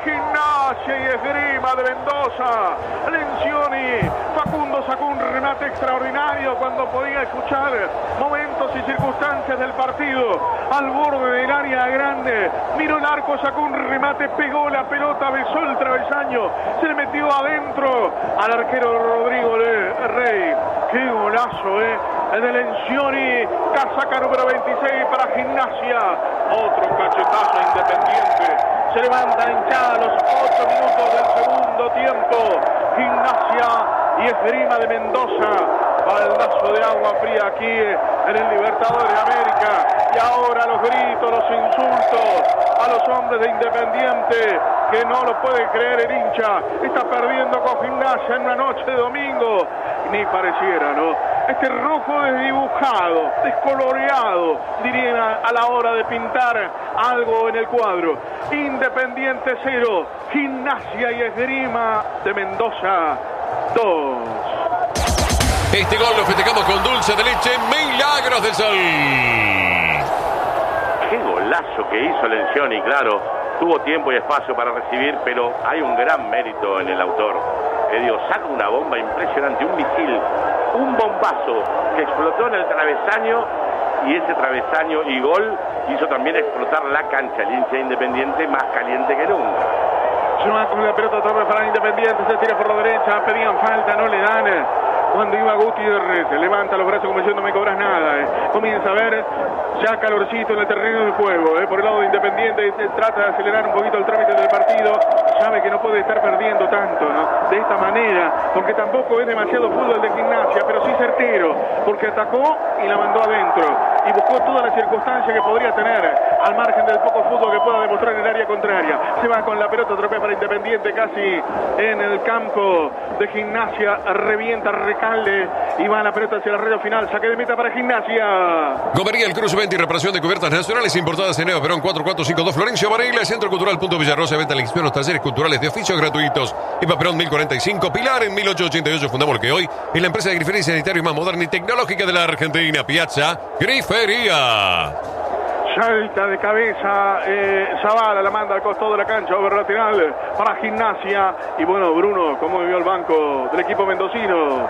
Gimnasia y Esgrima de Mendoza. Lencioni, Facundo sacó un remate extraordinario cuando podía escuchar momentos y circunstancias del partido. Al borde del área grande, miró el arco, sacó un remate, pegó la pelota, besó el travesaño, se le metió adentro al arquero Rodrigo Rey. ¡Qué golazo, el de Lencioni! Casaca número 26 para Gimnasia. Otro cachetazo a Independiente. Se levanta hinchada a los 8 minutos del segundo tiempo. Gimnasia y Esgrima de Mendoza. Baldazo de agua fría aquí en el Libertadores de América. Y ahora los gritos, los insultos a los hombres de Independiente, que no lo puede creer el hincha. Está perdiendo con Gimnasia en una noche de domingo. Ni pareciera, ¿no? Este rojo desdibujado, descoloreado, dirían a la hora de pintar algo en el cuadro. Independiente 0, Gimnasia y Esgrima de Mendoza 2. Este gol lo festejamos con dulce de leche Milagros del Sol. Qué golazo que hizo Lencioni, claro. Tuvo tiempo y espacio para recibir, pero hay un gran mérito en el autor. Saca una bomba impresionante, un misil, un bombazo que explotó en el travesaño, y ese travesaño y gol hizo también explotar la cancha. El hincha Independiente más caliente que nunca. Se va con la pelota otra vez para Independiente, se tira por la derecha, pedían falta, no le dan. Cuando iba Gutiérrez, se levanta los brazos como diciendo no me cobras nada. Comienza a ver ya calorcito en el terreno de juego. Por el lado de Independiente trata de acelerar un poquito el trámite del partido. Sabe que no puede estar perdiendo tanto, ¿no? De esta manera, porque tampoco es demasiado fútbol de Gimnasia, pero sí certero, porque atacó y la mandó adentro. Y buscó todas las circunstancias que podría tener, al margen del poco fútbol que pueda demostrar en el área contraria. Se va con la pelota otra vez para Independiente, casi en el campo de Gimnasia. Revienta Recalde y va la pelota hacia la red final. Saque de meta para Gimnasia. Gomería, el Cruz, venta y reparación de cubiertas nacionales importadas en Eva Perón 4452 Florencio Varela, Centro Cultural Punto Villarrosa, venta la inscripción, los talleres culturales de oficios gratuitos. Eva Perón 1045, Pilar en 1888. Fundamos lo que hoy es la empresa de grifería sanitario más moderna y tecnológica de la Argentina. Piazza Grifería. Salta de cabeza Zavala, la manda al costado de la cancha, over lateral para Gimnasia. Y bueno, Bruno, ¿cómo vivió el banco del equipo mendocino?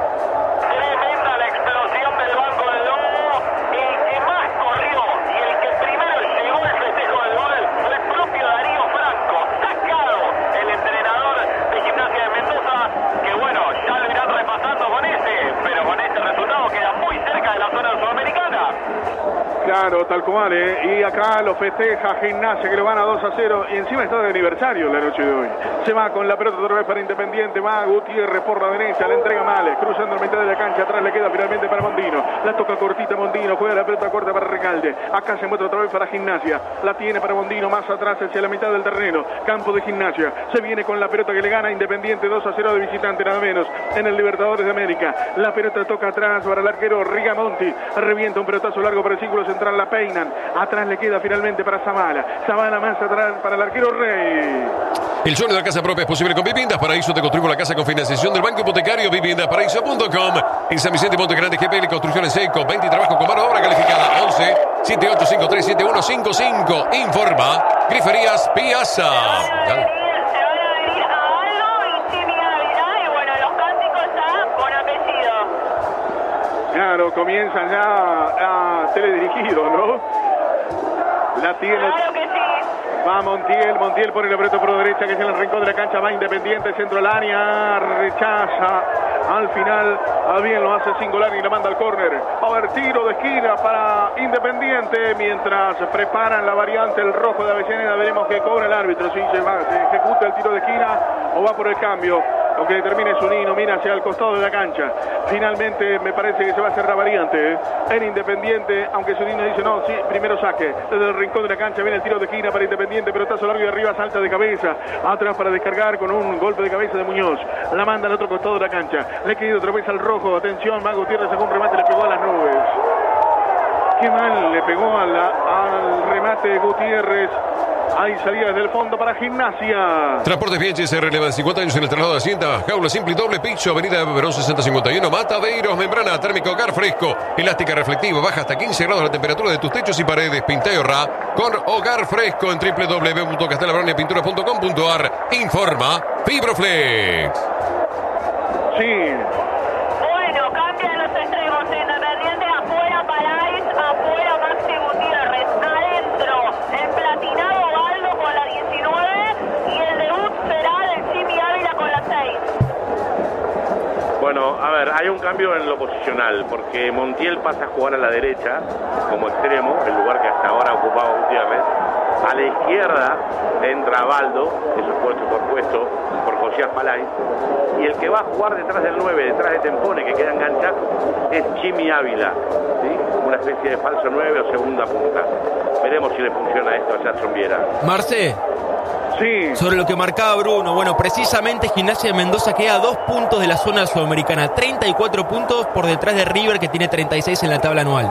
Tremenda la explosión del banco del Lobo, el que más corrió y el que primero llegó al festejo del gol fue el propio Darío Franco. Sacado el entrenador de Gimnasia de Mendoza, que bueno, ya lo irán repasando con pero con este resultado queda muy cerca de la zona sudamericana. Claro, tal cual, y acá lo festeja Gimnasia, que lo van a 2-0, y encima está de aniversario la noche de hoy. Se va con la pelota otra vez para Independiente, va Gutiérrez por la derecha, le entrega Males, cruzando la mitad de la cancha, atrás le queda finalmente para Mondino, la toca cortita Mondino, juega la pelota corta para Recalde, acá se muestra otra vez para Gimnasia, la tiene para Mondino, más atrás hacia la mitad del terreno, campo de Gimnasia, se viene con la pelota que le gana Independiente, 2-0 de visitante, nada menos, en el Libertadores de América. La pelota toca atrás para el arquero Rigamonti, revienta un pelotazo largo para el círculo central, la peinan, atrás le queda finalmente para Zavala más atrás para el arquero Rey. El sueño de la casa propia es posible con Viviendas Paraíso. Te construimos la casa con financiación del Banco Hipotecario. Viviendaparaíso.com. En San Vicente Monte Grande, GPL Construcciones Seco, 20 y trabajo con mano de obra calificada. 11 78537155. Informa Griferías Piazza. Claro, comienzan ya a teledirigido, ¿no? La tiene. Claro que sí. Va Montiel pone la pelota por la derecha, que es en el rincón de la cancha, va Independiente, centro al área, rechaza. Al final, a bien lo hace Singolani y la manda al córner. Va a haber tiro de esquina para Independiente, mientras preparan la variante, el rojo de Avellaneda. Veremos qué cobra el árbitro, si se ejecuta el tiro de esquina o va por el cambio. Aunque determine Zunino, mira hacia el costado de la cancha. Finalmente me parece que se va a hacer la variante en Independiente, aunque Zunino dice no, sí, primero saque. Desde el rincón de la cancha viene el tiro de esquina para Independiente, pelotazo largo y arriba, salta de cabeza. Atrás para descargar con un golpe de cabeza de Muñoz. La manda al otro costado de la cancha. Le queda otra vez al rojo. Atención, Mago Gutiérrez sacó un remate, le pegó a las nubes. Qué mal le pegó al remate Gutiérrez. Hay salida desde el fondo para Gimnasia. Transportes Bianchi se releva de 50 años en el traslado de Hacienda. Jaula simple y doble piso. Avenida Verón 6051. Mataderos. Membrana térmica hogar fresco. Elástica reflectiva. Baja hasta 15 grados la temperatura de tus techos y paredes. Pinta y ahorra con hogar fresco en www.castelabronia.com.ar. Informa Fibroflex. Sí. Bueno, cambian los extremos. Independiente afuera, Palais. Afuera, Maxi Gutiérrez. Adentro, el platinado Baldo con la 19. Y el debut será del Jimmy Ávila con la 6. Bueno, a ver, hay un cambio en lo posicional, porque Montiel pasa a jugar a la derecha como extremo, el lugar que hasta ahora ocupaba Gutiérrez. A la izquierda entra Baldo, eso es puesto por puesto, por Josías Palais. Y el que va a jugar detrás del 9, detrás de Tempone, que queda enganchado, es Jimmy Ávila, ¿sí? Una especie de falso 9 o segunda punta. Veremos si le funciona esto a Jackson Viera. Marce, Sí. sobre lo que marcaba Bruno, bueno, precisamente Gimnasia de Mendoza queda a 2 puntos de la zona sudamericana, 34 puntos por detrás de River, que tiene 36 en la tabla anual.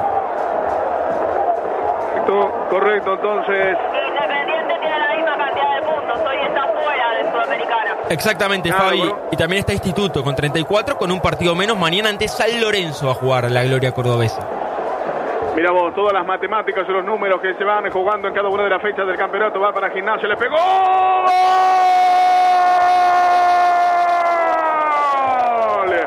Correcto, entonces. Independiente tiene la misma cantidad de puntos. Hoy está fuera del Sudamericana. Exactamente, Claro, Fabi. bueno. Y también está Instituto con 34, con un partido menos. Mañana ante San Lorenzo va a jugar la Gloria Cordobesa. Mira vos, todas las matemáticas y los números que se van jugando en cada una de las fechas del campeonato. Va para Gimnasia, le pegó. ¡Gol!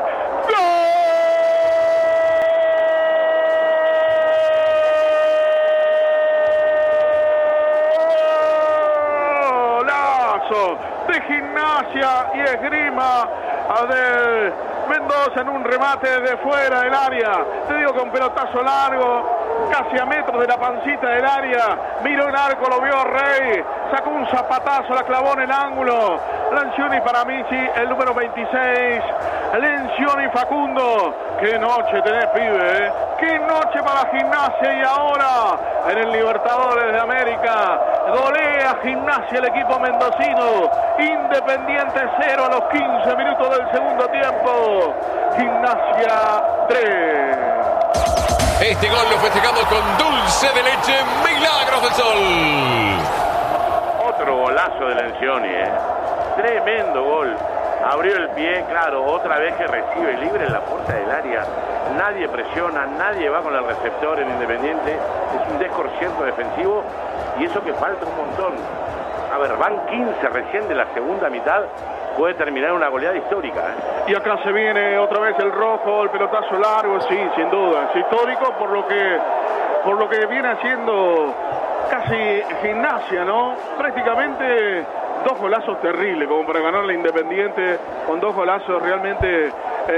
¡Golazo de Gimnasia y Esgrima de Mendoza en un remate de fuera del área? Te digo que un pelotazo largo, casi a metros de la pancita del área. Miró el arco, lo vio Rey, sacó un zapatazo, la clavó en el ángulo. Lancioni para Michi, el número 26. Lancioni Facundo. Qué noche tenés, pibe, ¿eh? Qué noche para Gimnasia. Y ahora en el Libertadores de América golea Gimnasia el equipo mendocino. Independiente 0 a los 15 minutos del segundo tiempo. Gimnasia 3. Este gol lo festejamos con dulce de leche Milagros del Sol. Otro golazo de Lancioni, tremendo gol. Abrió el pie, claro, otra vez que recibe libre en la puerta del área. Nadie presiona, nadie va con el receptor en Independiente. Es un desconcierto defensivo y eso que falta un montón. A ver, van 15 recién de la segunda mitad. Puede terminar una goleada histórica, Y acá se viene otra vez el rojo, el pelotazo largo, sí, sin duda. Es histórico por lo que viene haciendo casi Gimnasia, ¿no? Prácticamente 2 golazos terribles, como para ganarle Independiente, con 2 golazos realmente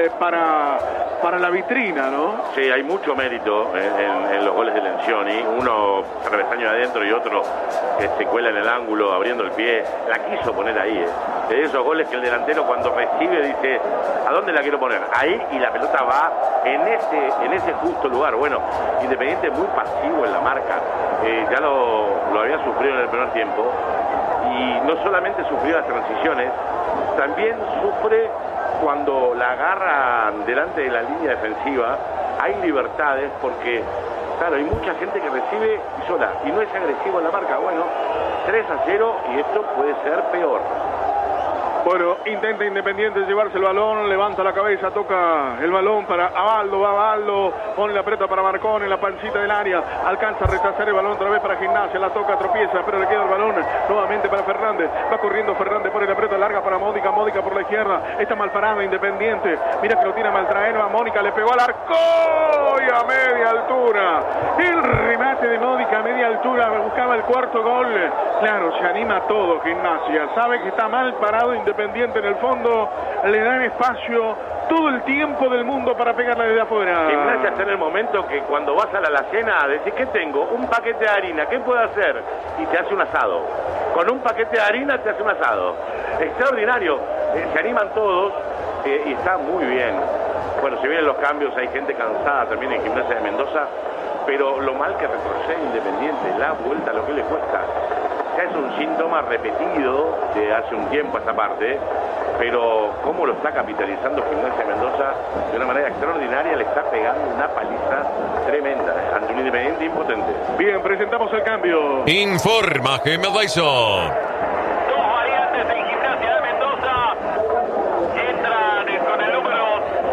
para la vitrina, ¿no? Sí, hay mucho mérito en los goles de Lancioni. Uno travesaño adentro y otro que se cuela en el ángulo abriendo el pie. La quiso poner ahí, De esos goles que el delantero cuando recibe dice, ¿a dónde la quiero poner? Ahí, y la pelota va en ese justo lugar. Bueno, Independiente muy pasivo en la marca. Ya lo había sufrido en el primer tiempo. Y no solamente sufrió las transiciones, también sufre cuando la agarran delante de la línea defensiva. Hay libertades porque, claro, hay mucha gente que recibe sola y no es agresivo en la marca. Bueno, 3-0 y esto puede ser peor. Bueno, intenta Independiente llevarse el balón, levanta la cabeza, toca el balón para Abaldo, va Abaldo, pone la pelota para Marcón en la pancita del área, alcanza a retrasar el balón otra vez para Gimnasia, la toca, tropieza, pero le queda el balón nuevamente para Fernández, va corriendo Fernández, pone la pelota larga para Mónica, Mónica por la izquierda, está mal parada Independiente, mira que lo tira Maltraeno a Mónica, le pegó al arco y a media altura, el remate de Mónica a media altura, buscaba el cuarto gol, claro, se anima todo Gimnasia, sabe que está mal parado Independiente en el fondo, le dan espacio todo el tiempo del mundo para pegarla desde afuera. Gimnasia está en el momento que cuando vas a la alacena decís, ¿qué tengo? Un paquete de harina, ¿qué puedo hacer? Y te hace un asado. Con un paquete de harina te hace un asado. Extraordinario. Se animan todos y está muy bien. Bueno, se vienen los cambios, hay gente cansada también en Gimnasia de Mendoza, pero lo mal que retrocede Independiente, la vuelta, lo que le cuesta. Ya es un síntoma repetido de hace un tiempo esta parte, pero cómo lo está capitalizando Gimnasia Mendoza de una manera extraordinaria, le está pegando una paliza tremenda ante un Independiente impotente. Bien, presentamos el cambio. Informa Gemma Dyson. Dos variantes en Gimnasia de Mendoza. Entran con el número...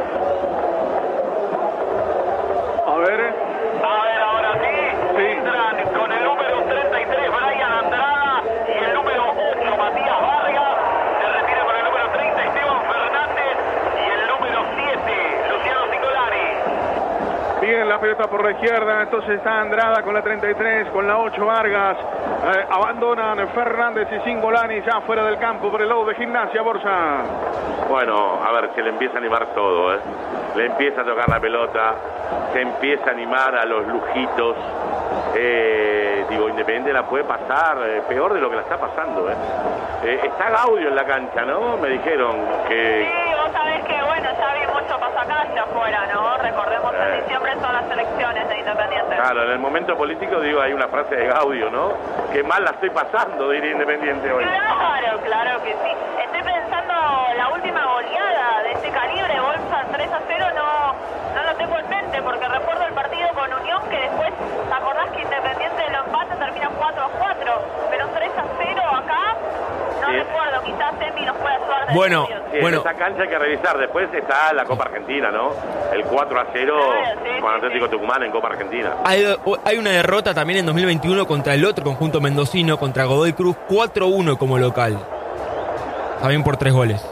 A ver, ahora sí. Entran con el número 33, Brian Andrada, y el número 8, Matías Vargas. Se retira con el número 30, Esteban Fernández, y el número 7, Luciano Singolari. bien, la pelota por la izquierda, entonces está Andrada con la 33, con la 8 Vargas. Abandonan Fernández y Singolani ya fuera del campo por el lado de Gimnasia, Borja. Bueno, a ver, se le empieza a animar todo, ¿eh? Le empieza a tocar la pelota, se empieza a animar a los lujitos. Independiente la puede pasar peor de lo que la está pasando, ¿eh? Está Gaudio en la cancha, ¿no? Me dijeron que... Sí, vos sabés que, bueno, ya vi mucho pasacalle afuera, ¿no? Recordemos que en diciembre son las elecciones de Independiente. Claro, en el momento político, hay una frase de Gaudio, ¿no? Que mal la estoy pasando, diría Independiente hoy. Claro que sí. Estoy pensando la última goleada de este calibre, Bolsa 3-0, no lo tengo en mente, porque recuerdo el partido con Unión, que después, ¿te acordás que Independiente lo empata, termina 4-4? Pero 3-0 acá, no Sí. recuerdo, quizás Emi nos pueda ayudar de Bueno, partido. Sí, en esa cancha hay que revisar. Después está la Copa Argentina, ¿no? El 4-0 sí, con sí, Atlético sí. Tucumán en Copa Argentina. Hay una derrota también en 2021 contra el otro conjunto mendocino, contra Godoy Cruz, 4-1 como local. También por 3 goles.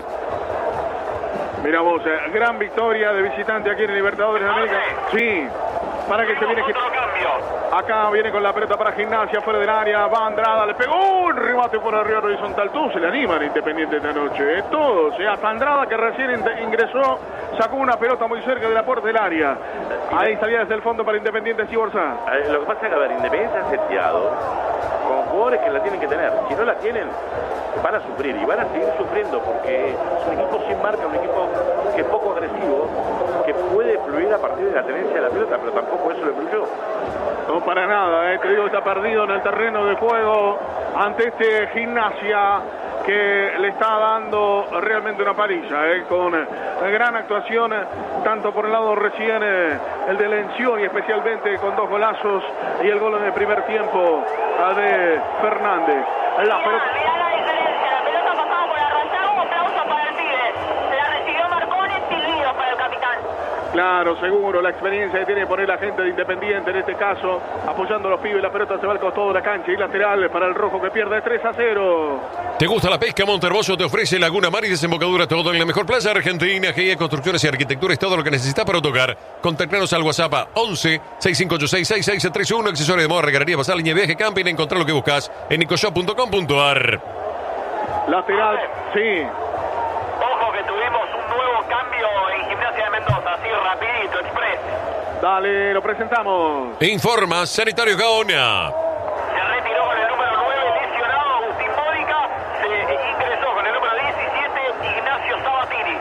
Mira vos, gran victoria de visitante aquí en el Libertadores de América. Sí, para que se viene... Otro cambio. Acá viene con la pelota para Gimnasia, fuera del área, va Andrada, le pegó un remate por arriba horizontal. Todos se le animan a Independiente esta noche, todos, hasta Andrada, que recién ingresó, sacó una pelota muy cerca de la puerta del área. Ahí salía desde el fondo para Independiente, sí, Borja. Lo que pasa es que, a ver, Independiente ha seteado con jugadores que la tienen que tener. Si no la tienen, van a sufrir y van a seguir sufriendo, porque es un equipo sin marca, un equipo que es poco agresivo, que puede fluir a partir de la tenencia de la pelota, pero tampoco eso le fluyó. No, para nada, te digo que está perdido en el terreno de juego ante este Gimnasia que le está dando realmente una paliza, con gran actuación, tanto por el lado recién el de Lencioni, especialmente con 2 golazos, y el gol en el primer tiempo de Fernández. La pelota... Mirá la diferencia, la pelota pasaba por Arrayán, un aplauso para el pibe. La recibió Marcones, silbido para el capitán. Claro, seguro, la experiencia que tiene que poner la gente de Independiente en este caso, apoyando a los pibes, la pelota se va al costado de la cancha y lateral para el rojo que pierde 3-0. ¿Te gusta la pesca? Montermoso te ofrece Laguna Mar y Desembocadura, todo en la mejor playa argentina. GIE Construcciones y Arquitectura es todo lo que necesitas para tocar. Contactanos al WhatsApp a 11-6586-6631. Accesorios de moda, regalería, pasar línea de viaje, camping. Encontrar lo que buscas en nicoshop.com.ar. Lateral, sí. Ojo que tuvimos un nuevo cambio en Gimnasia de Mendoza, así rapidito, express. Dale, lo presentamos. Informa Sanitario Gaona. Se retiró con el número 9, lesionado Agustín Módica. Se ingresó con el número 17, Ignacio Sabatini.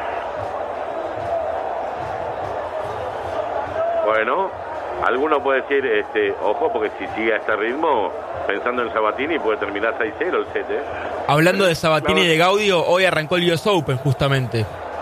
Bueno, alguno puede decir, ojo, porque si sigue a este ritmo, pensando en Sabatini, puede terminar 6-0 el set, Hablando de Sabatini y de Gaudio, hoy arrancó el US Open justamente.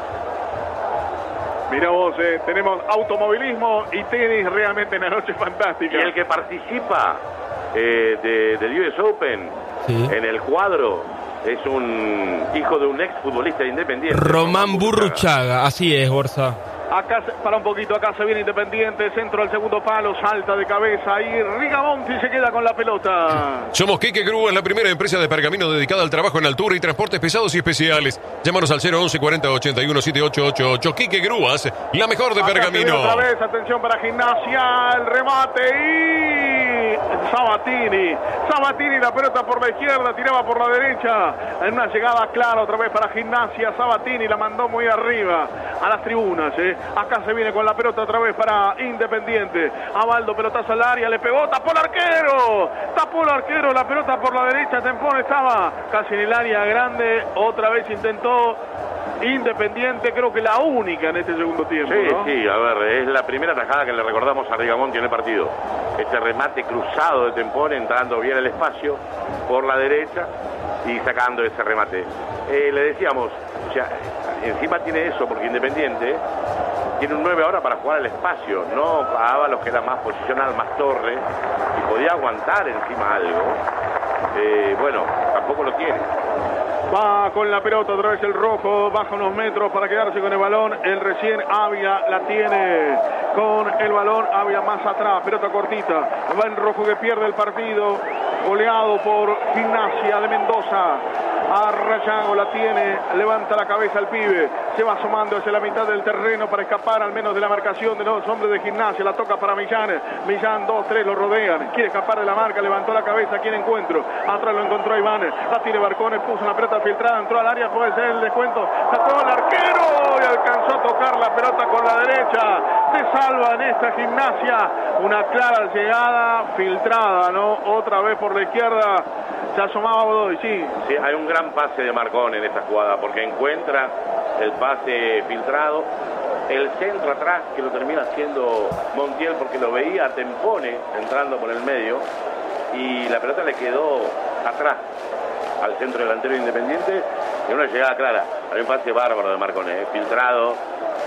Mira vos, tenemos automovilismo y tenis realmente en la noche fantástica. Y el que participa del US Open Sí. en el cuadro es un hijo de un ex futbolista Independiente. Román Burruchaga, así es, Borsa. Acá, para un poquito, acá se viene Independiente, centro al segundo palo, salta de cabeza y Rigamonti se queda con la pelota. Somos Quique Grúas, la primera empresa de pergamino dedicada al trabajo en altura y transportes pesados y especiales. Llámanos al 011 40 81 7888. Quique Grúas, la mejor de Acá se pergamino. viene otra vez, atención para Gimnasia, el remate y Sabatini, la pelota por la izquierda, tiraba por la derecha, en una llegada clara otra vez para Gimnasia. Sabatini la mandó muy arriba a las tribunas, Acá se viene con la pelota otra vez para Independiente. Abaldo, pelotazo al área, le pegó, tapó el arquero, la pelota por la derecha, Tempón estaba casi en el área grande, otra vez intentó Independiente, creo que la única en este segundo tiempo, Sí, ¿no? sí, a ver, es la primera tajada que le recordamos a Rigamonti en el partido. Este remate cruzado de Tempón, entrando bien el espacio por la derecha y sacando ese remate. Le decíamos, O sea, encima tiene eso, porque Independiente tiene un 9 ahora para jugar al espacio, no a Ábalos, que era más posicional, más torre, y podía aguantar encima algo. Bueno, tampoco lo tiene. Va con la pelota otra vez el rojo, baja unos metros para quedarse con el balón. El recién Avia la tiene con el balón, Avia más atrás, pelota cortita. Va el rojo que pierde el partido, goleado por Gimnasia de Mendoza. Arrayago la tiene, levanta la cabeza el pibe, se va asomando hacia la mitad del terreno para escapar al menos de la marcación de los hombres de Gimnasia. La toca para Millán, 2-3 lo rodean, quiere escapar de la marca, levantó la cabeza, quiere encuentro, atrás lo encontró Iván, la tiene Barcones, puso una pelota filtrada, entró al área, puede ser el descuento, sacó el arquero y alcanzó a tocar la pelota con la derecha. Se salva en esta Gimnasia, una clara llegada filtrada, ¿no? Otra vez por la izquierda. Se asomaba Godoy, sí. Sí, hay un gran pase de Marcón en esta jugada, porque encuentra el pase filtrado, el centro atrás, que lo termina haciendo Montiel, porque lo veía a Tempone entrando por el medio, y la pelota le quedó atrás al centro delantero Independiente, y una llegada clara. Hay un pase bárbaro de Marcón, filtrado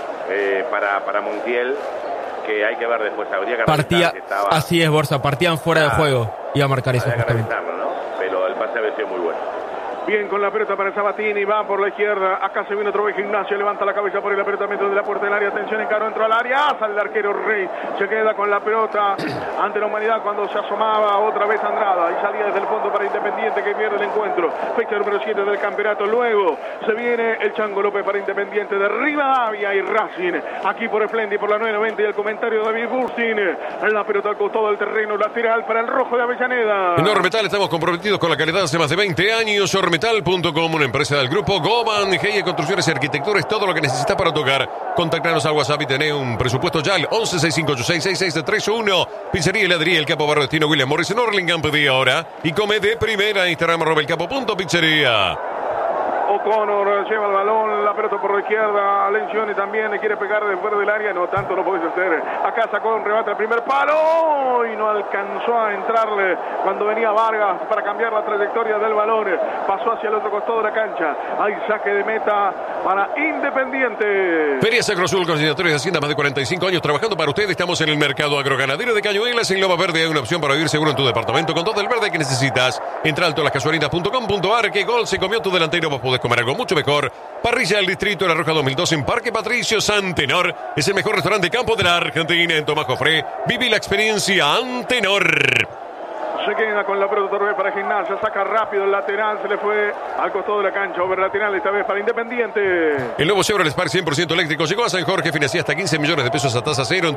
para Montiel, que hay que ver después. Habría que partía, que estaba... así es, Borja, partían fuera de juego. Iba a marcar eso justamente. ¿No? Pero el pase había sido muy bueno. Bien con la pelota para Sabatini, va por la izquierda, acá se viene otro vez Gimnasia, levanta la cabeza por el apretamiento de la puerta del área, atención, encaró, entró al área, sale el arquero Rey, se queda con la pelota ante la Humanidad cuando se asomaba otra vez Andrada y salía desde el fondo para Independiente, que pierde el encuentro, fecha número 7 del campeonato. Luego se viene el Chango López para Independiente de Rivadavia y Racing, aquí por Splendi, por la 990, y el comentario de David Burstin, en la pelota al costado del terreno lateral para el rojo de Avellaneda. En Ormetal estamos comprometidos con la calidad hace más de 20 años. Ormetal.com, una empresa del grupo Goban, GE Construcciones y Arquitecturas, todo lo que necesitas para tocar. Contactanos al WhatsApp y tener un presupuesto ya al 1165866631. Pizzería y heladería El Capo, Barrio Destino William Morris en Orlingham. Pedí ahora y come de primera. Instagram @elcapo.pizzería. O'Connor lleva el balón, la pelota por la izquierda, Lencioni también le quiere pegar de fuera del área, no tanto lo podés hacer. Acá sacó un remate al primer palo y no alcanzó a entrarle cuando venía Vargas para cambiar la trayectoria del balón. Pasó hacia el otro costado de la cancha. Hay saque de meta para Independiente. Feria Sacrosul, Consignatores de Hacienda, más de 45 años trabajando para usted. Estamos en el mercado agroganadero de Cañuelas, en Loma Verde. Hay una opción para vivir seguro en tu departamento con todo el verde que necesitas. Entra altolascasualitas.com.ar. ¿Qué gol se comió tu delantero? Vos podés comer algo mucho mejor. Parrilla del Distrito de La Roja 2002 en Parque Patricio. Antenor es el mejor restaurante de campo de la Argentina. En Tomás Jofré, viví la experiencia Antenor. Se queda con la pelota otra vez para Gimnasia, saca rápido el lateral, se le fue al costado de la cancha, over lateral esta vez para Independiente. El nuevo Chevrolet Spark 100% eléctrico llegó a San Jorge, financia hasta 15 millones de pesos a tasa cero en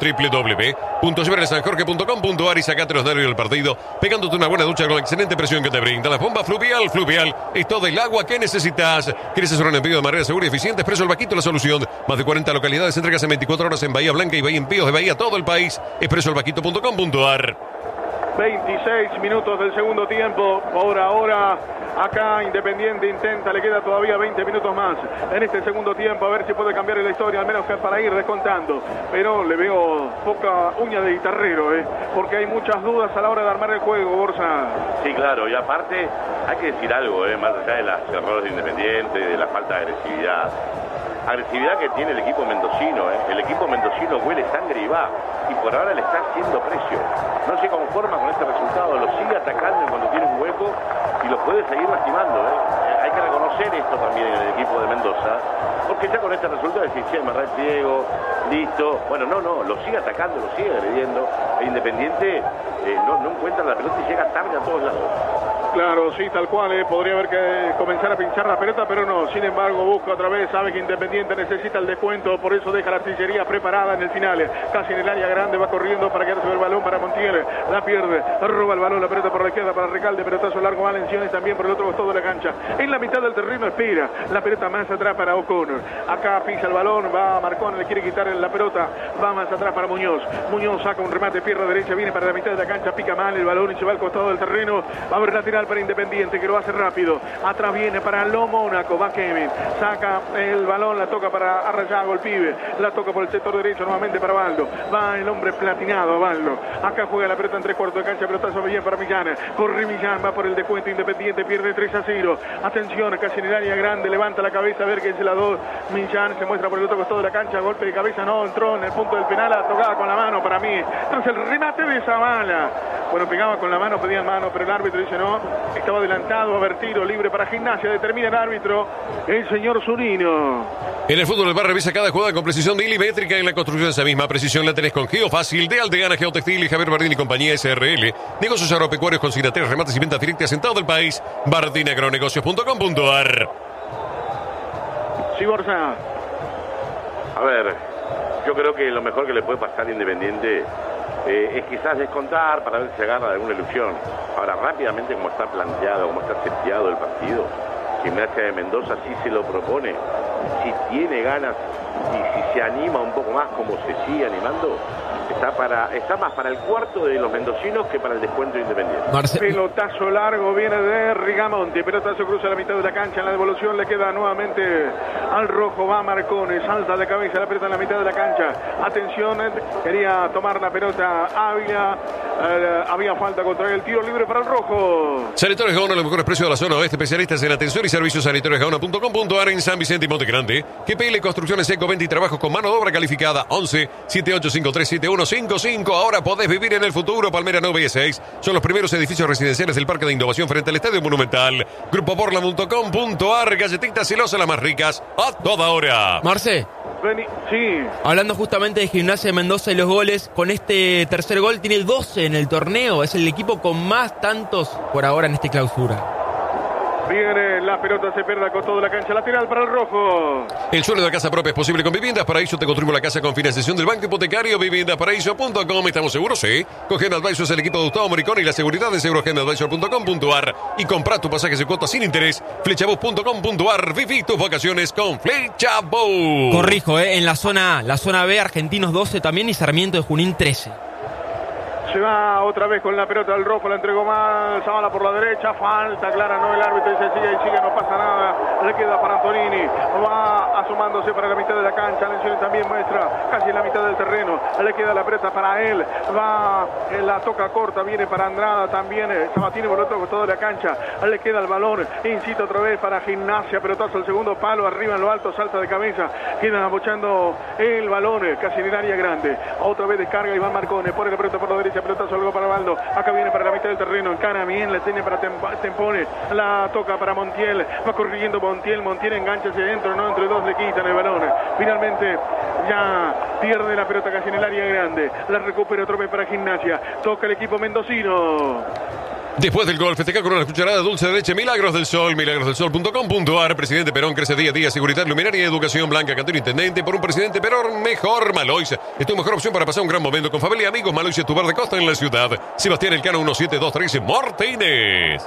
www.chevroletsanjorge.com.ar y sacate los nervios del partido pegándote una buena ducha con la excelente presión que te brinda la bomba Fluvial. Fluvial es todo el agua que necesitas. ¿Quieres hacer un envío de manera segura y eficiente? Expreso El Vaquito, la solución. Más de 40 localidades, entregas en 24 horas en Bahía Blanca y Bahía Envíos de Bahía, todo el país. expresoelvaquito.com.ar. 26 minutos del segundo tiempo. Por ahora, acá Independiente intenta, le queda todavía 20 minutos más en este segundo tiempo, a ver si puede cambiar la historia, al menos que para ir descontando. Pero le veo poca uña de guitarrero, porque hay muchas dudas a la hora de armar el juego, Borja. Sí, claro, y aparte hay que decir algo, más allá de los errores de Independiente, de la falta de agresividad. Agresividad que tiene el equipo mendocino, El equipo mendocino huele sangre y va. Y por ahora le está haciendo precio. No se conforma con este resultado, lo sigue atacando cuando tiene un hueco y lo puede seguir lastimando, Hay que reconocer esto también en el equipo de Mendoza, porque ya con este resultado decís, me repliego, listo. Bueno, no, lo sigue atacando, lo sigue agrediendo. E Independiente no encuentra la pelota y llega tarde a todos lados. Claro, sí, tal cual, podría haber que comenzar a pinchar la pelota, pero no, sin embargo busca otra vez, sabe que Independiente necesita el descuento, por eso deja la artillería preparada en el final, casi en el área grande, va corriendo para quedarse el balón para Montiel, la pierde, roba el balón, la pelota por la izquierda para Recalde, pelotazo largo, Valencianes también por el otro costado de la cancha, en la mitad del terreno espera, la pelota más atrás para O'Connor, acá pisa el balón, va Marcón, le quiere quitar la pelota, va más atrás para Muñoz saca un remate, pierna derecha, viene para la mitad de la cancha, pica mal el balón y se va al costado del terreno, va a ver lateral lateral para Independiente, que lo hace rápido. Atrás viene para Lo Mónaco, va Kevin, saca el balón, la toca para Arrayago, el pibe, la toca por el sector derecho nuevamente para Baldo. Va el hombre platinado, Baldo. Acá juega la pelota en 3/4 de cancha, pelotazo bien para Millán. Corre Millán, va por el descuento, Independiente pierde 3-0. Atención, casi en el área grande, levanta la cabeza a ver qué es la 2. Millán se muestra por el otro costado de la cancha, golpe de cabeza, no entró en el punto del penal, la tocada con la mano para mí. Tras el remate de Zavala. Bueno, pegaba con la mano, pedía mano, pero el árbitro dice no, estaba adelantado, a ver tiro libre para Gimnasia, determina el árbitro, el señor Zunino. En el fútbol del bar revisa cada jugada con precisión milimétrica. En la construcción de esa misma precisión la tenés con Geofácil de Aldeana Geotextil y Javier Bardini y compañía SRL. Negocios agropecuarios, consignatorios, remates y ventas directas en todo el país. bardinagronegocios.com.ar. Sí, Borja. A ver, yo creo que lo mejor que le puede pasar a Independiente es quizás descontar para ver si agarra de alguna ilusión. Ahora, rápidamente, como está planteado, como está seteado el partido, Gimnasia de Mendoza sí se lo propone, si tiene ganas y si se anima un poco más como se sigue animando, está más para el cuarto de los mendocinos que para el descuento de Independiente. Pelotazo largo viene de Rigamonti, pelotazo cruza la mitad de la cancha, en la devolución le queda nuevamente al rojo, va Marcone, salta de cabeza la pelota en la mitad de la cancha. Atención, quería tomar la pelota Ávila, había falta contra el tiro libre para el rojo. Sanitarios Gaona, los mejores precios de la zona oeste, especialistas en atención y servicios sanitariosgaona.com.ar en San Vicente y Monte Grande. GPL Construcciones Eco, venta y trabajos con mano de obra calificada. 11-7853-7155. Ahora podés vivir en el futuro. Palmera 9 y 6 son los primeros edificios residenciales del Parque de Innovación frente al Estadio Monumental. Grupoporla.com.ar. Galletitas celosas, las más ricas a toda hora. Marce, sí. hablando justamente de Gimnasia de Mendoza y los goles, con este tercer gol tiene 12 en el torneo. Es el equipo con más tantos por ahora en esta clausura. Viene la pelota, se pierde con toda la cancha lateral para el rojo. El suelo de la casa propia es posible con Viviendas Paraíso. Te construimos la casa con financiación del Banco Hipotecario. Viviendasparaíso.com. ¿Estamos seguros? Sí. Con Gen Advisor es el equipo de Gustavo Moricón y la seguridad de segurogenadvisor.com.ar. Y compra tu pasaje de cuotas sin interés. Flechabus.com.ar. Viví tus vacaciones con Flechabus. Corrijo, en la zona A, la zona B, Argentinos 12 también y Sarmiento de Junín 13. Se va otra vez con la pelota al rojo, la entregó mal, Zavala por la derecha, falta clara, no, el árbitro dice sigue y sigue, no pasa nada, le queda para Antonini, va asomándose para la mitad de la cancha, Lencioni también muestra casi en la mitad del terreno, le queda la pelota para él, va, la toca corta, viene para Andrada también, Sabatini por el otro costado de la cancha, le queda el balón, incita otra vez para Gimnasia, pelotazo al segundo palo, arriba en lo alto, salta de cabeza, queda abochando el balón, casi en el área grande, otra vez descarga Iván Marcone, pone la pelota por la derecha, pelotazo algo para Baldo, acá viene para la mitad del terreno, encara bien, la tiene para Tempone, la toca para Montiel, va corriendo Montiel engancha hacia adentro, no, entre dos le quitan el balón, finalmente ya pierde la pelota casi en el área grande, la recupera otra vez para Gimnasia, toca el equipo mendocino. Después del gol, festeja con una cucharada de dulce de leche Milagros del Sol, milagrosdelsol.com.ar. Presidente Perón crece día a día, seguridad, luminaria y educación. Blanca Cantero, intendente. Por un presidente Perón mejor, Malois es tu mejor opción para pasar un gran momento con familia y amigos. Malois es tu bar de costa en la ciudad. Sebastián Elcano 17213 Martínez.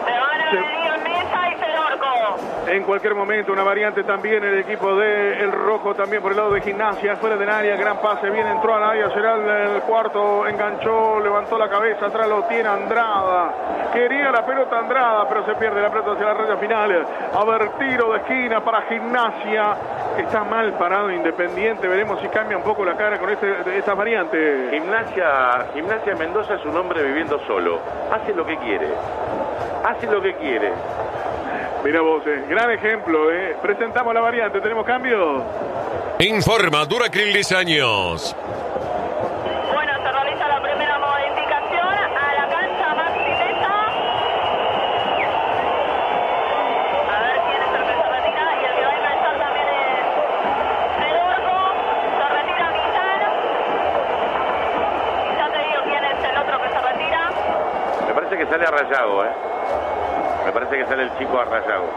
En cualquier momento una variante también el equipo de El Rojo, también por el lado de Gimnasia, fuera del área, gran pase, bien entró al área, será el cuarto, enganchó, levantó la cabeza, atrás lo tiene Andrada, quería la pelota Andrada, pero se pierde la pelota hacia la raya final. A ver, tiro de esquina para Gimnasia, está mal parado Independiente, veremos si cambia un poco la cara con esta variante. Gimnasia Mendoza es un hombre viviendo solo, hace lo que quiere. Mira vos, gran ejemplo, presentamos la variante, ¿tenemos cambio? Informa Duracril 10 años. Bueno, se realiza la primera modificación a la cancha Maxi Mesa. A ver quién es el que se retira, y el que va a ingresar también es Pedorco. Se retira Millán. Ya te digo quién es el otro que se retira. Me parece que sale Arrayago, Me parece que sale el chico Arrayago.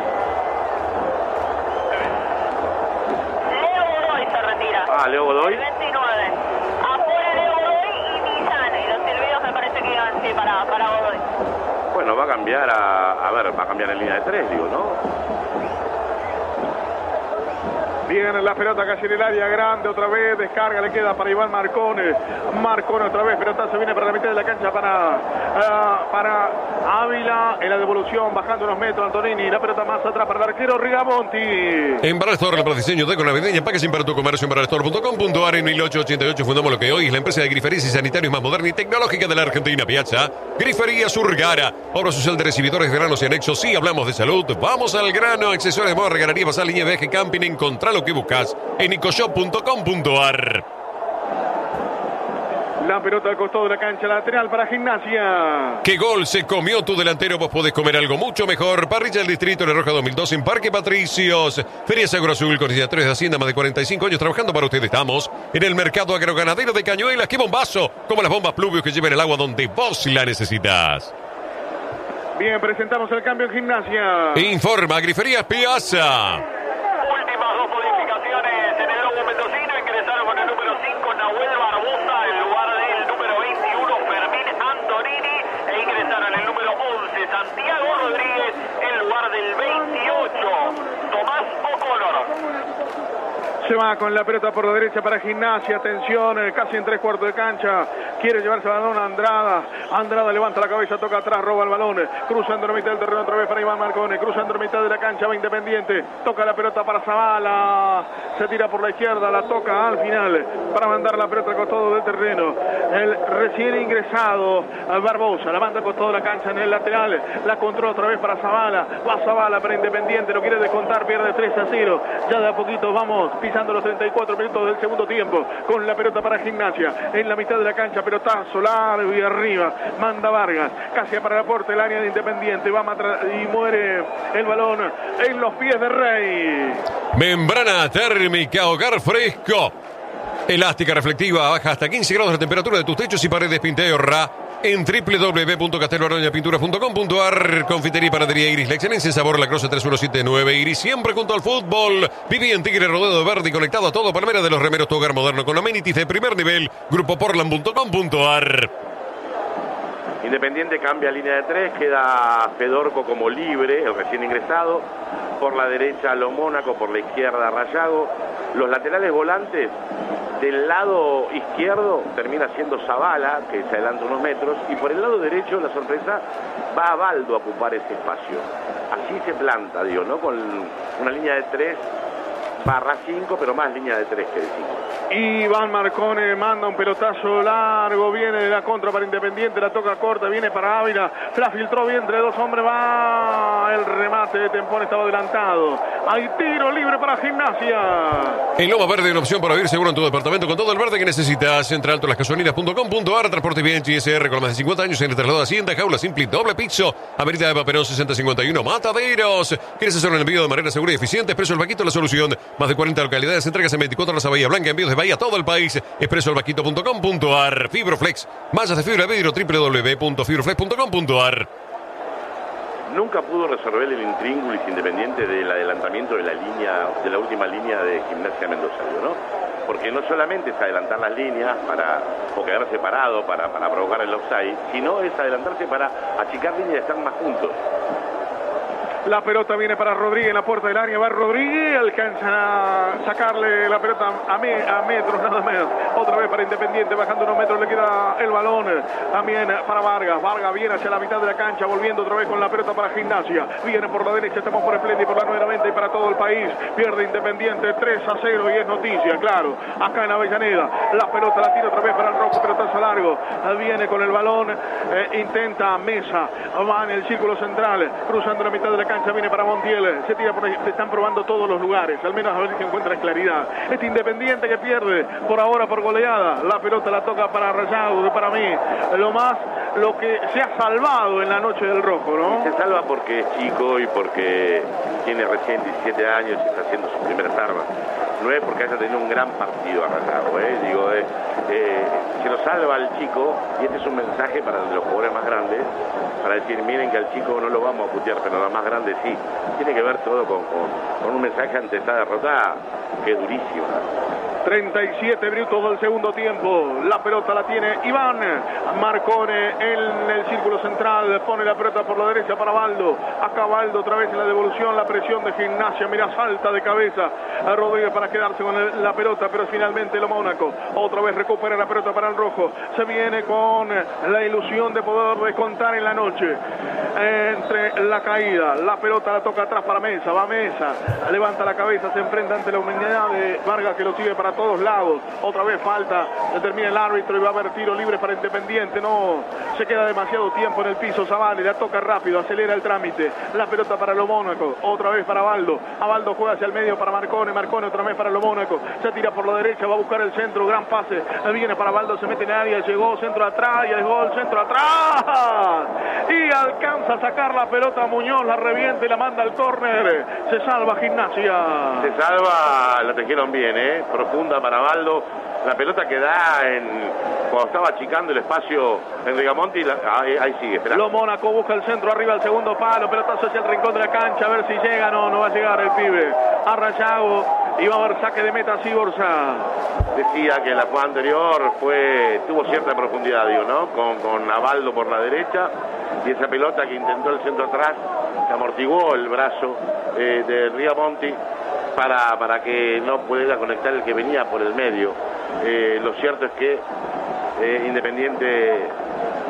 Leo Godoy se retira. Leo Godoy. El 29. Afuera Leo Godoy y Millán. Y los silbidos me parece que iban sí para Godoy. Bueno, va a cambiar va a cambiar en línea de 3, digo, ¿no? Viene la pelota casi en el área grande, otra vez descarga, le queda para Iván Marcone. Marcone otra vez, pelotazo viene para la mitad de la cancha para Ávila. En la devolución, bajando unos metros, Antonini. La pelota más atrás para el arquero Rigamonti. En Barrestore, el diseño de con navideña, packaging para tu comercio en barrestore.com.ar. En 1888 fundamos lo que hoy es la empresa de griferías y sanitarios más moderna y tecnológica de la Argentina. Piazza Grifería Surgara. Obra social de recibidores de granos y anexos. Sí, hablamos de salud. Vamos al grano. Accesorios de moda, regalería, basal, línea de viaje, camping. Encontrá lo que buscas en icoshop.com.ar. La pelota al costado de la cancha lateral para Gimnasia. ¿Qué gol se comió tu delantero? Vos podés comer algo mucho mejor. Parrilla del Distrito en La Roja 2002 en Parque Patricios. Feria Seguro Azul con 3 de Hacienda, más de 45 años trabajando para ustedes. Estamos en el mercado agroganadero de Cañuelas. ¡Qué bombazo! Como las bombas Pluvios que llevan el agua donde vos la necesitas. Bien, presentamos el cambio en Gimnasia. Informa Griferías Piazza. Últimas dos modificaciones en el logo mendocino. Ingresaron con el número 5 Nahuel Barbosa en lugar del número 21 Fermín Antonini. E ingresaron el número 11 Santiago Rodríguez en lugar del 28 Tomás O'Connor. Se va con la pelota por la derecha para Gimnasia. Atención, casi en 3/4 de cancha. Quiere llevarse el balón a Andrada. Andrada levanta la cabeza, toca atrás, roba el balón. Cruzando la mitad del terreno otra vez para Iván Marcone. Cruzando la mitad de la cancha, va Independiente. Toca la pelota para Zavala. Se tira por la izquierda, la toca al final para mandar la pelota al costado del terreno. El recién ingresado al Barbosa. La manda al costado de la cancha en el lateral. La controla otra vez para Zavala. Va Zavala para Independiente. Lo quiere descontar, pierde 3-0. Ya de a poquito vamos pisando los 34 minutos del segundo tiempo. Con la pelota para Gimnasia. En la mitad de la cancha, pelotazo largo y arriba. Manda Vargas. Casi para el aporte el área de Independiente. Va y muere el balón en los pies de Rey. Membrana térmica, hogar fresco. Elástica reflectiva, baja hasta 15 grados la temperatura de tus techos y paredes. Pinteorra en www.casteloarañapintura.com.ar. Confitería y panadería Iris, la excelencia en sabor, La Croce 3179. Iris, siempre junto al fútbol. Viví en Tigre, rodeado de verde y conectado a todo. Palmera de los Remeros, tu hogar moderno con amenities de primer nivel. Grupoportland.com.ar. Independiente cambia línea de 3, queda Fedorco como libre, el recién ingresado. Por la derecha Lo Mónaco, por la izquierda Rayago. Los laterales volantes del lado izquierdo termina siendo Zavala, que se adelanta unos metros, y por el lado derecho, la sorpresa, va a Baldo a ocupar ese espacio. Así se planta, digo, ¿no? Con una línea de 3/5, pero más línea de 3 que de 5. Iván Marcone manda un pelotazo largo, viene de la contra para Independiente, la toca corta, viene para Ávila, la filtró bien entre dos hombres, va el remate de Tempón, estaba adelantado. Hay tiro libre para Gimnasia. En Loma Verde, una opción para vivir seguro en tu departamento con todo el verde que necesitas. Entra altolasgasolinas.com.ar. Transporte bien GSR con más de 50 años en el traslado de Hacienda, jaula simple, doble piso, Avenida de Paperón 6051, Mataderos. ¿Quieres hacer un envío de manera segura y eficiente? Expreso El Vaquito, la solución. Más de 40 localidades, entregas en 24 horas a Bahía Blanca, envíos de Bahía a todo el país. Expresoelvaquito.com.ar. Fibroflex, mallas de fibra de vidrio, www.fibroflex.com.ar. Nunca pudo resolver el intríngulis Independiente del adelantamiento de la línea, de la última línea de Gimnasia Mendoza, ¿no? Porque no solamente es adelantar las líneas o quedar separado para provocar el offside, sino es adelantarse para achicar líneas y estar más juntos. La pelota viene para Rodríguez en la puerta del área. Va Rodríguez, alcanza a sacarle la pelota a metros nada más. Otra vez para Independiente, bajando unos metros, le queda el balón. También para Vargas. Vargas viene hacia la mitad de la cancha, volviendo otra vez con la pelota para Gimnasia. Viene por la derecha, estamos por Espléndido, por la 990 y para todo el país. Pierde Independiente 3-0 y es noticia, claro. Acá en Avellaneda, la pelota la tira otra vez para el rojo, pelotazo largo. Viene con el balón, intenta Mesa, va en el círculo central, cruzando la mitad de la cancha. Viene para Montiel, se tira por ahí, se están probando todos los lugares, al menos a ver si encuentra claridad. Este Independiente que pierde por ahora por goleada, la pelota la toca para Rayago, que para mí lo que se ha salvado en la noche del rojo, ¿no? Se salva porque es chico y porque tiene recién 17 años y está haciendo sus primeras armas. No es porque haya tenido un gran partido a Rayago, se lo salva al chico, y este es un mensaje para los jugadores más grandes, para decir, miren que al chico no lo vamos a putear, pero a la más grande Fernández, sí. Tiene que ver todo con un mensaje ante esta derrota que es durísima. 37 minutos del segundo tiempo. La pelota la tiene Iván Marcone en el círculo central. Pone la pelota por la derecha para Baldo. Acá Baldo otra vez en la devolución. La presión de Gimnasia. Mira, salta de cabeza a Rodríguez para quedarse con la pelota. Pero finalmente lo Mónaco otra vez recupera la pelota para el rojo. Se viene con la ilusión de poder descontar en la noche. Entre la caída. La pelota la toca atrás para Mesa. Va Mesa. Levanta la cabeza. Se enfrenta ante la humanidad de Vargas que lo sigue para todos lados. Otra vez falta, determina el árbitro y va a haber tiro libre para Independiente. No se queda demasiado tiempo en el piso. Zavalli la toca rápido, acelera el trámite. La pelota para lo Mónaco, otra vez para Baldo. Abaldo juega hacia el medio para Marcone. Marcone otra vez para lo Mónaco. Se tira por la derecha, va a buscar el centro. Gran pase, viene para Baldo, se mete en el área. Llegó, centro atrás y el gol, centro atrás. Y alcanza a sacar la pelota Muñoz, la revienta y la manda al córner. Se salva Gimnasia. Se salva, la tejieron bien, profunda para Baldo. La pelota que da cuando estaba achicando el espacio en Rigamonti, ahí sigue, espera. Lo Mónaco busca el centro arriba al segundo palo, pelotazo hacia el rincón de la cancha, a ver si llega. No va a llegar el pibe. A Rayago y va a haber saque de meta Ciborza. Decía que la jugada anterior tuvo cierta profundidad, ¿no? Con Abaldo por la derecha, y esa pelota que intentó el centro atrás, se amortiguó el brazo de Rigamonti para que no pudiera conectar el que venía por el medio. Lo cierto es que Independiente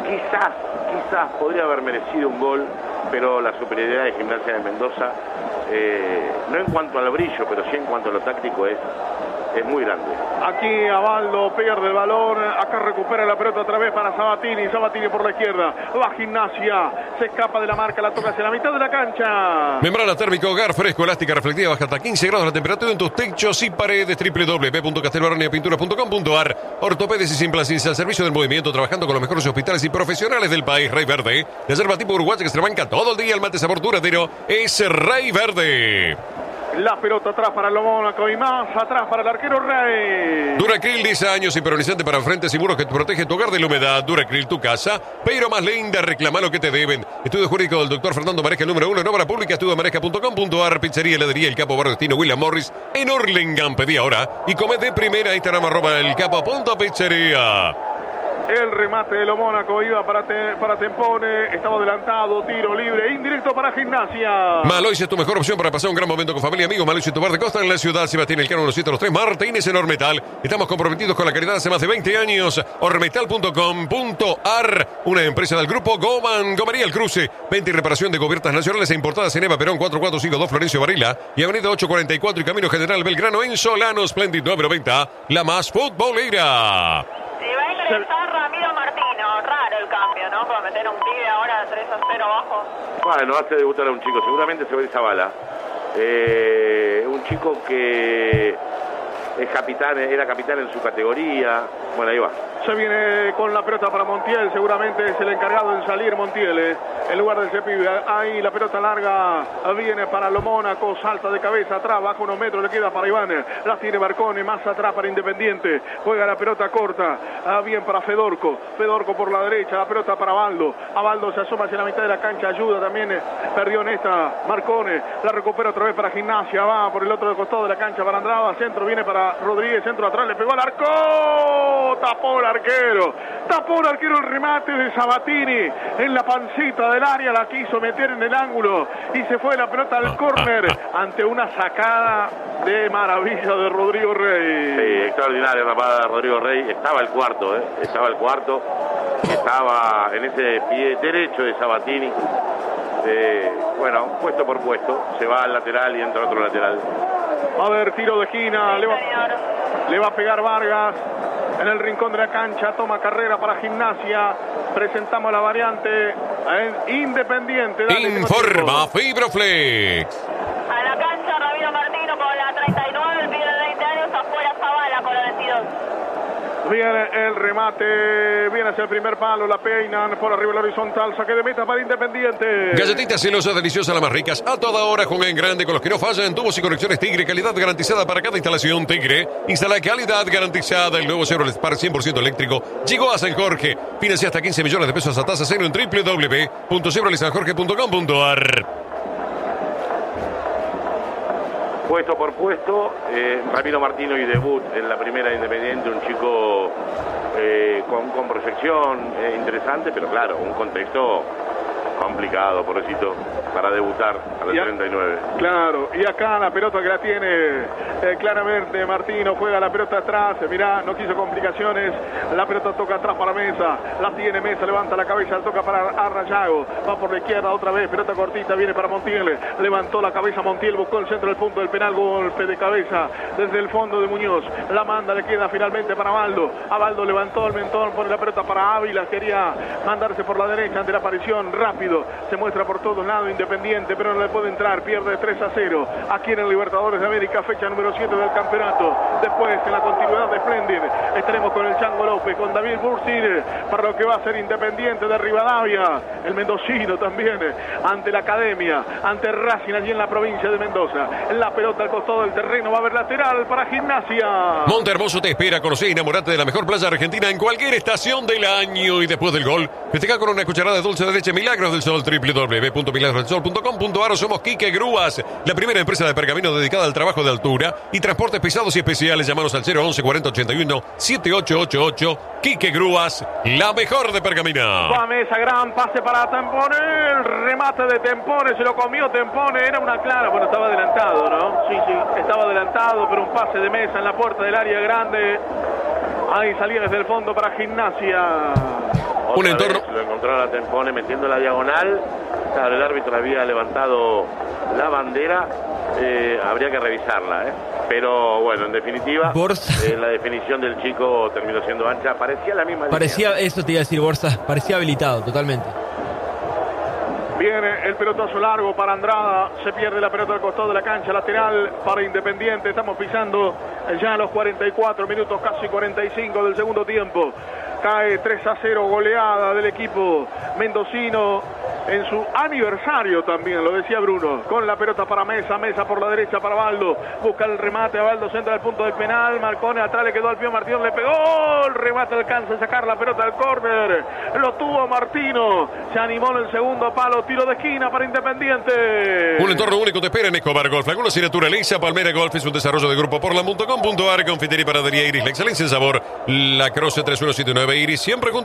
quizás podría haber merecido un gol, pero la superioridad de Gimnasia de Mendoza, no en cuanto al brillo, pero sí en cuanto a lo táctico, es muy grande. Aquí Abaldo pierde el balón, acá recupera la pelota otra vez para Sabatini por la izquierda, va Gimnasia, se escapa de la marca, la toca hacia la mitad de la cancha. Membrana térmica hogar fresco, elástica, reflectiva, baja hasta 15 grados la temperatura en tus techos y paredes. www.castelbaroniapinturas.com.ar. Ortopedes y sin placencia al servicio del movimiento, trabajando con los mejores hospitales y profesionales del país. Rey Verde, reserva tipo uruguaya que se banca todo el día. El mate sabor duradero es Rey Verde. La pelota atrás para lo Mónaco y más atrás para el arquero Rey. Duracril, 10 años, impermeabilizante para frentes y muros que te protege tu hogar de la humedad. Duracril, tu casa, pero más linda. Reclama lo que te deben. Estudio jurídico del doctor Fernando Maresca, el número 1 en obra pública. Estudiomaresca.com.ar. Pizzería, heladería El Capo, Bar Destino William Morris en Hurlingham. Pedí ahora y come de primera. Instagram @elcapo.pizzería. El remate de lo Mónaco iba para Tempone, estaba adelantado, tiro libre, indirecto para Gimnasia. Malois es tu mejor opción para pasar un gran momento con familia y amigos. Malois es tu bar de costa en la ciudad. Sebastián Elcano 1723 Martínez en Ormetal. Estamos comprometidos con la calidad hace más de 20 años. Ormetal.com.ar, una empresa del grupo Gomería El Cruce. Venta y reparación de cubiertas nacionales e importadas en Eva Perón 4452 Florencio Varela y Avenida 844 y Camino General Belgrano en Solano. Splendid 990, la más futbolera. Y va a ingresar Ramiro Martino. Raro el cambio, ¿no? Para meter un pibe ahora 3-0 abajo. Bueno, hace debutar a un chico. Seguramente se va a ir Zavala. Un chico que es capitán, era capitán en su categoría. Bueno, ahí va. Se viene con la pelota para Montiel. Seguramente es el encargado en salir Montiel. En lugar de ese pibe. Ahí la pelota larga viene para lo Mónaco. Salta de cabeza atrás. Baja unos metros. Le queda para Iván. La tiene Marcone. Más atrás para Independiente. Juega la pelota corta. Bien para Fedorco. Fedorco por la derecha. La pelota para Abaldo. Abaldo se asoma hacia la mitad de la cancha. Ayuda también. Perdió en esta Marcone. La recupera otra vez para Gimnasia. Va por el otro costado de la cancha para Andrada. Centro viene para Rodríguez. Centro atrás. Le pegó al arco. Tapó el arquero el remate de Sabatini en la pancita del área, la quiso meter en el ángulo y se fue la pelota al córner ante una sacada de maravilla de Rodrigo Rey. Sí, extraordinaria la parada de Rodrigo Rey. Estaba el cuarto, estaba en ese pie derecho de Sabatini. Bueno, puesto por puesto, se va al lateral y entra otro lateral. A ver, tiro de esquina, Sí, le va a pegar Vargas en el rincón de la cancha, toma carrera para Gimnasia. Presentamos la variante en Independiente. Dale, Informa Fibroflex. A la cancha Ramiro Martino con la 39, el pibe de 20 años, afuera Zavala con la 22. Viene el remate, viene hacia el primer palo, la peinan por arriba el horizontal, saque de meta para Independiente. Galletitas celosas, deliciosas, las más ricas, a toda hora, con en grande, con los que no fallan, tubos y conexiones Tigre, calidad garantizada para cada instalación Tigre. Instala calidad garantizada, el nuevo Chevrolet Spark 100% eléctrico llegó a San Jorge. Financia hasta 15 millones de pesos a tasa cero en www.chevroletsanjorge.com.ar. puesto por puesto. Ramiro Martino y debut en la primera Independiente, un chico con proyección interesante, pero claro, un contexto complicado, pobrecito, para debutar a los 39. Claro, y acá la pelota que la tiene claramente Martino, juega la pelota atrás, mirá, no quiso complicaciones, la pelota toca atrás para Mesa, la tiene Mesa, levanta la cabeza, toca para Arrayago, va por la izquierda otra vez, pelota cortita, viene para Montiel, levantó la cabeza Montiel, buscó el centro del punto del penal, golpe de cabeza desde el fondo de Muñoz, la manda, le queda finalmente para Baldo, a Baldo levantó el mentón, pone la pelota para Ávila, quería mandarse por la derecha ante la aparición, rápido, se muestra por todos lados Independiente, pero no le puede entrar, pierde 3-0 aquí en el Libertadores de América, fecha número 7 del campeonato. Después, en la continuidad de Splendid, estaremos con el Chango López, con David Bursir, para lo que va a ser Independiente de Rivadavia, el mendocino también, ante la Academia, ante Racing allí en la provincia de Mendoza. La pelota al costado del terreno, va a haber lateral para Gimnasia. Montehermoso te espera, conocer y enamorate de la mejor playa argentina en cualquier estación del año. Y después del gol, festeja con una cucharada de dulce de leche Milagros del Sol, www.milagrosdelsol.com.ar. Somos Quique Grúas, la primera empresa de pergamino dedicada al trabajo de altura y transportes pesados y especiales. Llámanos al 011 40 81 7888. Quique Grúas, la mejor de Pergamino. Va Mesa, gran pase para Tempone, el remate de Tempone, se lo comió Tempone, era una clara, bueno, estaba adelantado, ¿no? Sí, estaba adelantado, pero un pase de Mesa en la puerta del área grande. Ahí salía desde el fondo para Gimnasia. Un entorno. Lo encontró a la Tempone metiendo la diagonal. Claro, el árbitro había levantado la bandera. Habría que revisarla, pero bueno, en definitiva, la definición del chico terminó siendo ancha. Parecía la misma línea. Eso te iba a decir, Borsa, parecía habilitado totalmente. Viene el pelotazo largo para Andrada, se pierde la pelota al costado de la cancha, lateral para Independiente. Estamos pisando ya los 44 minutos, casi 45 del segundo tiempo. Cae 3-0, goleada del equipo mendocino en su aniversario también, lo decía Bruno, con la pelota para Mesa, Mesa por la derecha para Baldo, busca el remate a Baldo, centra del punto del penal, Marcone atrás, le quedó al pie Martino, le pegó, el remate alcanza a sacar la pelota al córner, lo tuvo Martino, se animó en el segundo palo, tiro de esquina para Independiente. Un entorno único te espera en Escobar Golf, alguna asignatura Leisa, Palmera Golf es un desarrollo de Grupo Portland.com.ar, confitería y panadería Iris, la excelencia en sabor, la Croce 3179 Iris, siempre junto